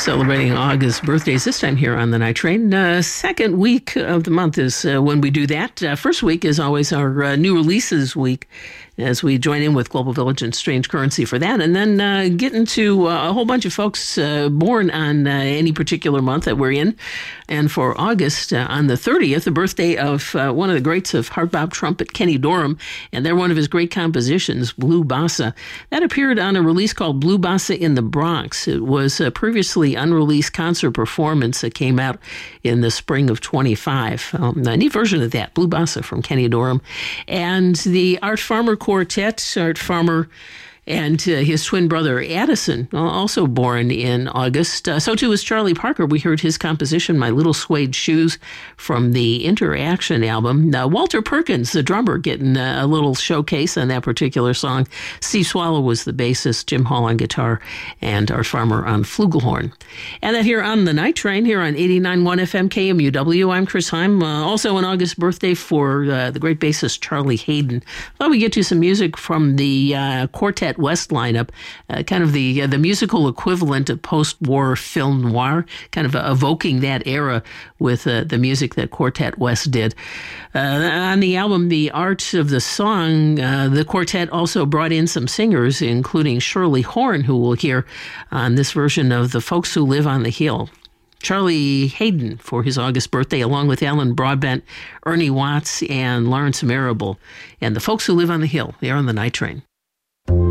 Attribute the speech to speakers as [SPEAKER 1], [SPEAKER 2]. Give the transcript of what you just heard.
[SPEAKER 1] Celebrating August birthdays this time here on the Night Train. Second week of the month is when we do that. First week is always our new releases week as we join in with Global Village and Strange Currency for that. And then get into a whole bunch of folks born on any particular month that we're in. And for August, on the 30th, the birthday of one of the greats of hard bop trumpet, Kenny Dorham. And they're one of his great compositions, Blue Bossa. That appeared on a release called Blue Bossa in the Bronx. It was previously unreleased concert performance that came out in the spring of 25. A neat version of that, Blue Bossa from Kenny Dorham. And the Art Farmer Quartet, Art Farmer and his twin brother Addison, also born in August. So too was Charlie Parker. We heard his composition, My Little Suede Shoes, from the Interaction album. Walter Perkins, the drummer, getting a little showcase on that particular song. Steve Swallow was the bassist, Jim Hall on guitar, and Art Farmer on flugelhorn. And that here on the Night Train, here on 89.1 FM KMUW, I'm Chris Heim. Also an August birthday for the great bassist Charlie Haden. Thought we'd get to some music from the Quartet West lineup, kind of the musical equivalent of post-war film noir, kind of evoking that era with the music that Quartet West did. On the album, The Art of the Song, the quartet also brought in some singers, including Shirley Horn, who we'll hear on this version of The Folks Who Live on the Hill. Charlie Haden for his August birthday, along with Alan Broadbent, Ernie Watts, and Lawrence Marable. And The Folks Who Live on the Hill, they're on the Night Train.